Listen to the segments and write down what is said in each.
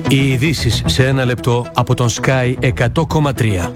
Οι ειδήσεις σε ένα λεπτό από τον Sky 100,3.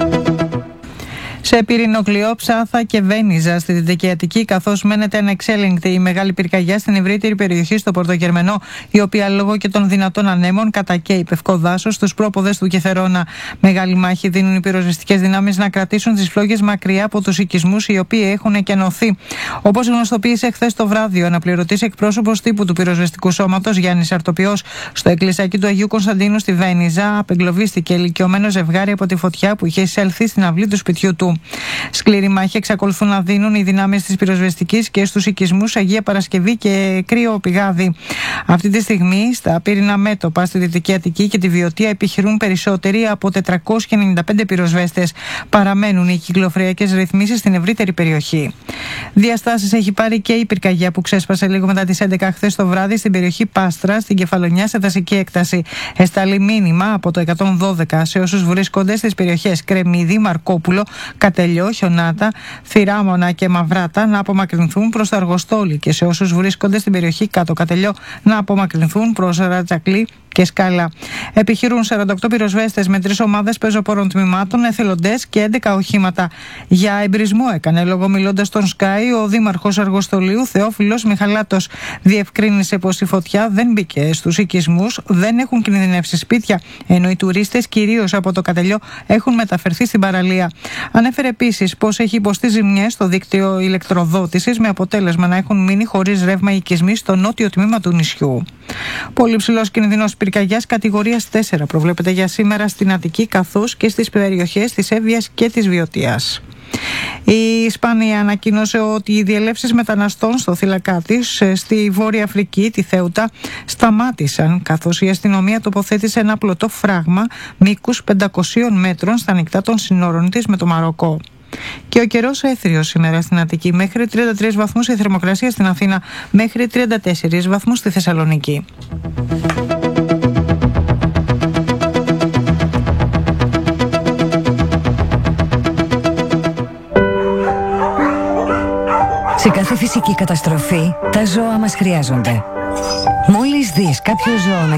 Σε Πυρηνοκλειό, Ψάθα και Βένιζα στη Δυτική Αττική, καθώς μένεται ανεξέλεγκτη η μεγάλη πυρκαγιά στην ευρύτερη περιοχή στο Πορτογερμενό, η οποία λόγω και των δυνατών ανέμων κατακαίει πευκό δάσος στους πρόποδες του Κεθερόνα. Μεγάλη μάχη δίνουν οι πυροσβεστικές δυνάμεις να κρατήσουν τις φλόγες μακριά από τους οικισμούς οι οποίοι έχουν εκενωθεί. Όπως γνωστοποίησε χθες το βράδυ ο αναπληρωτής εκπρόσωπος τύπου του πυροσβεστικού σώματος Γιάννης Αρτοπιός, στο εκκλησάκι του Αγίου Κωνσταντίνου στη Βένιζα απεγκλωβίστηκε ηλικιωμένο ζευγάρι από τη φωτιά που είχε εισέλθει στην αυλή του σπιτιού του. Σκληρή μάχη εξακολουθούν να δίνουν οι δυνάμεις της πυροσβεστικής και στους οικισμούς Αγία Παρασκευή και Κρύο Πηγάδι. Αυτή τη στιγμή στα πύρινα μέτωπα στη Δυτική Αττική και τη Βιωτία επιχειρούν περισσότεροι από 495 πυροσβέστες. Παραμένουν οι κυκλοφοριακές ρυθμίσεις στην ευρύτερη περιοχή. Διαστάσεις έχει πάρει και η πυρκαγιά που ξέσπασε λίγο μετά τις 11 χθες το βράδυ στην περιοχή Πάστρα, στην Κεφαλονιά, σε δασική έκταση. Εστάλει μήνυμα από το 112 σε όσους βρίσκονται στις περιοχές Κρεμμύδι, Μαρκόπουλο, Κατελιό, Χιονάτα, Θηράμωνα και Μαυράτα να απομακρυνθούν προς το Αργοστόλι και σε όσους βρίσκονται στην περιοχή Κάτω Κατελιό να απομακρυνθούν προς Ρατζακλή και Σκάλα. Επιχειρούν 48 πυροσβέστες με 3 ομάδες πεζοπόρων τμήματων, εθελοντές και 11 οχήματα. Για εμπρισμό έκανε λόγο μιλώντας στον Sky ο δήμαρχος Αργοστολίου Θεόφιλος Μιχαλάτος. Διευκρίνησε πως η φωτιά δεν μπήκε στους οικισμούς, δεν έχουν κινδυνεύσει σπίτια, ενώ οι τουρίστες κυρίως από το Κατελιό έχουν μεταφερθεί στην παραλία. Ανέφερε επίσης πως έχει υποστεί ζημιές στο δίκτυο ηλεκτροδότησης, με αποτέλεσμα να έχουν μείνει χωρίς ρεύμα οι οικισμοί στο νότιο τμήμα του νησιού. Πολύ ψηλός κινδυνός πυρκαγιάς κατηγορίας 4 προβλέπεται για σήμερα στην Αττική, καθώς και στις περιοχές της Εύβοιας και της Βιωτίας. Η Ισπανία ανακοίνωσε ότι οι διελεύσεις μεταναστών στο θύλακά της στη Βόρεια Αφρική, τη Θέουτα, σταμάτησαν, καθώς η αστυνομία τοποθέτησε ένα πλωτό φράγμα μήκους 500 μέτρων στα ανοιχτά των συνόρων της με το Μαροκό. Και ο καιρός έθριος σήμερα στην Αττική, μέχρι 33 βαθμούς η θερμοκρασία στην Αθήνα, μέχρι 34 βαθμούς στη Θεσσαλονίκη. Σε κάθε φυσική καταστροφή, τα ζώα μας χρειάζονται. Μόλις δεις κάποιο ζώο